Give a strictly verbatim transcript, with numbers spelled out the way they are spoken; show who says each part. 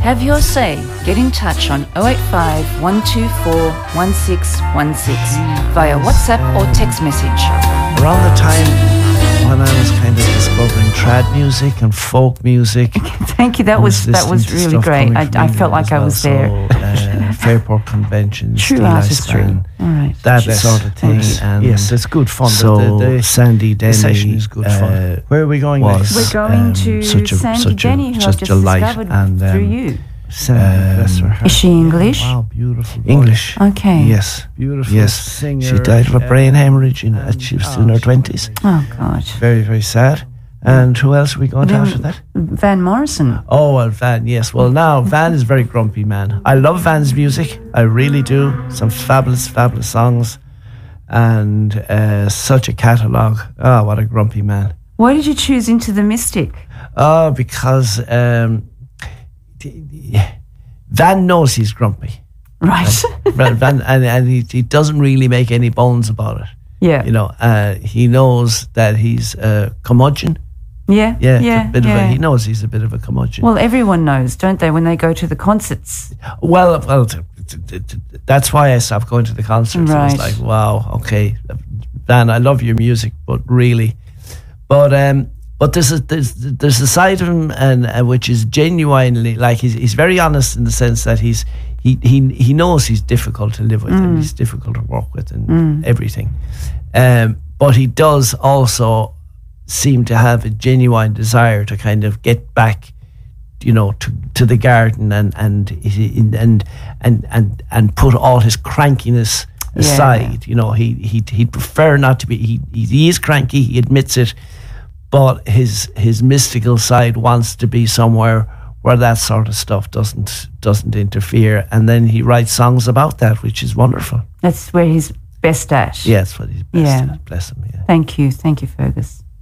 Speaker 1: Have your say. Get in touch on oh eight five, one two four, one six one six via WhatsApp or text message.
Speaker 2: Around the time when I was kind of discovering trad music and folk music.
Speaker 1: Thank you. That was that was really great. I, I felt like I was
Speaker 2: so,
Speaker 1: there.
Speaker 2: Uh, Fairport Convention,
Speaker 1: True
Speaker 2: Steel
Speaker 1: artistry.
Speaker 2: Span,
Speaker 1: All right.
Speaker 2: that
Speaker 1: Yes.
Speaker 2: sort of thing.
Speaker 1: Yes.
Speaker 2: And
Speaker 3: Yes, it's good fun.
Speaker 2: So
Speaker 3: The- the- the-
Speaker 2: Sandy Denny,
Speaker 3: the session is good fun.
Speaker 2: uh,
Speaker 3: Where are we going
Speaker 2: was,
Speaker 3: next?
Speaker 1: We're going
Speaker 2: um,
Speaker 1: to
Speaker 2: such a-
Speaker 1: Sandy
Speaker 2: such a-
Speaker 1: Denny, who I've
Speaker 2: such
Speaker 1: just
Speaker 2: a light,
Speaker 1: discovered
Speaker 2: and, um,
Speaker 1: through you.
Speaker 3: Sandy, bless her
Speaker 2: um,
Speaker 3: heart.
Speaker 1: Is she English?
Speaker 3: Wow, beautiful. voice.
Speaker 2: English.
Speaker 1: Okay.
Speaker 2: Yes.
Speaker 3: Beautiful
Speaker 2: Yes.
Speaker 3: singer.
Speaker 2: She died of a brain
Speaker 3: uh,
Speaker 2: hemorrhage in, uh,
Speaker 3: and-
Speaker 2: she was
Speaker 3: oh,
Speaker 2: in her
Speaker 3: she-
Speaker 2: twenties.
Speaker 1: Oh, God.
Speaker 2: Very, very sad. And who else are we going to
Speaker 1: Then
Speaker 2: after that?
Speaker 1: Van Morrison.
Speaker 2: Oh, well, Van, yes. Well, now, Van is a very grumpy man. I love Van's music. I really do. Some fabulous, fabulous songs. And uh, such a catalogue. Oh, what a grumpy man.
Speaker 1: Why did you choose Into the Mystic?
Speaker 2: Oh, because um, Van knows he's grumpy.
Speaker 1: Right.
Speaker 2: Van, and and he, he doesn't really make any bones about it.
Speaker 1: yeah.
Speaker 2: You know, uh, he knows that he's a curmudgeon.
Speaker 1: Yeah.
Speaker 2: Yeah,
Speaker 1: Yeah.
Speaker 2: a bit
Speaker 1: yeah.
Speaker 2: of a, he knows he's a bit of a curmudgeon.
Speaker 1: Well, everyone knows, don't they, when they go to the concerts?
Speaker 2: Well, well, t- t- t- t- that's why I stopped going to the concerts. I
Speaker 1: Right.
Speaker 2: was like, wow, okay, Van, I love your music, but really, but um, but there's a there's there's a side of him, and uh, which is genuinely like he's he's very honest in the sense that he's he he he knows he's difficult to live with and he's difficult to work with and everything, um, but he does also seem to have a genuine desire to kind of get back, you know, to, to the garden and and and and and and put all his crankiness aside. You know, he he he'd prefer not to be. He he is cranky. He admits it, but his his mystical side wants to be somewhere where that sort of stuff doesn't doesn't interfere. And then he writes songs about that, which is wonderful.
Speaker 1: That's where he's best at.
Speaker 2: Yeah, that's what he's best
Speaker 1: Yeah.
Speaker 2: at. Bless him. Yeah.
Speaker 1: Thank you. Thank you, Fergus.